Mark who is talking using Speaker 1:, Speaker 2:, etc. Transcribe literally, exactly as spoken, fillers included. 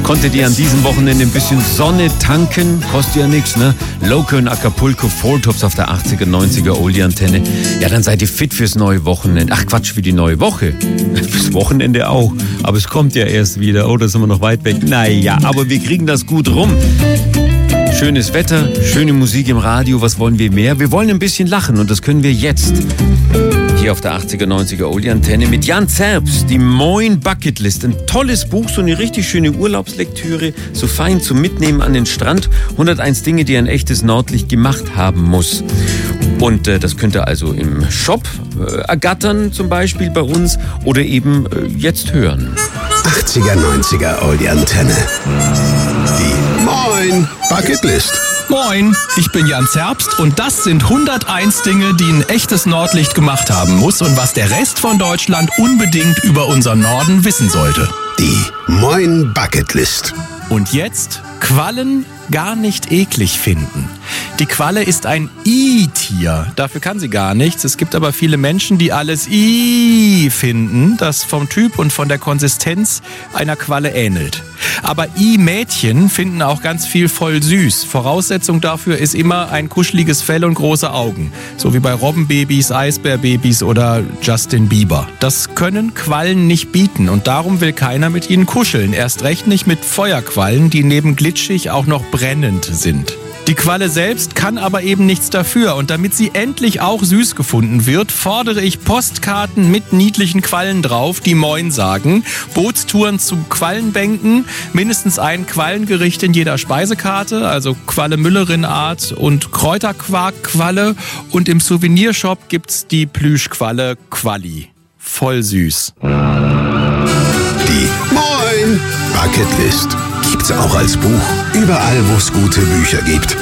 Speaker 1: Konntet ihr an diesem Wochenende ein bisschen Sonne tanken? Kostet ja nichts, ne? Loco in Acapulco, Four Tops auf der achtziger, neunziger Oldie-Antenne. Ja, dann seid ihr fit fürs neue Wochenende. Ach Quatsch, für die neue Woche. Fürs Wochenende auch. Aber es kommt ja erst wieder. Oh, da sind wir noch weit weg. Naja, aber wir kriegen das gut rum. Schönes Wetter, schöne Musik im Radio. Was wollen wir mehr? Wir wollen ein bisschen lachen und das können wir jetzt. Hier auf der achtziger, neunziger Oldie-Antenne mit Jan Zerbst, die Moin Bucketlist. Ein tolles Buch, so eine richtig schöne Urlaubslektüre, so fein zum Mitnehmen an den Strand. hunderteins Dinge, die ein echtes Nordlicht gemacht haben muss. Und äh, das könnt ihr also im Shop äh, ergattern, zum Beispiel bei uns, oder eben äh, jetzt hören.
Speaker 2: achtziger, neunziger Oldie-Antenne. Die Moin Bucketlist.
Speaker 3: Moin, ich bin Jan Zerbst und das sind hunderteins Dinge, die ein echtes Nordlicht gemacht haben muss und was der Rest von Deutschland unbedingt über unseren Norden wissen sollte.
Speaker 2: Die Moin Bucketlist.
Speaker 3: Und jetzt Quallen gar nicht eklig finden. Die Qualle ist ein I-Tier. Dafür kann sie gar nichts. Es gibt aber viele Menschen, die alles I finden, das vom Typ und von der Konsistenz einer Qualle ähnelt. Aber I-Mädchen finden auch ganz viel voll süß. Voraussetzung dafür ist immer ein kuscheliges Fell und große Augen. So wie bei Robbenbabys, Eisbärbabys oder Justin Bieber. Das können Quallen nicht bieten und darum will keiner mit ihnen kuscheln. Erst recht nicht mit Feuerquallen, die neben glitschig auch noch brennend sind. Die Qualle selbst kann aber eben nichts dafür und damit sie endlich auch süß gefunden wird, fordere ich Postkarten mit niedlichen Quallen drauf, die Moin sagen, Bootstouren zu Quallenbänken, mindestens ein Quallengericht in jeder Speisekarte, also Qualle Müllerin-Art und Kräuterquark-Qualle und im Souvenirshop gibt's die Plüschqualle Qualli. Voll süß.
Speaker 2: Die Moin Bucketlist. Gibt's auch als Buch. Überall, wo es gute Bücher gibt.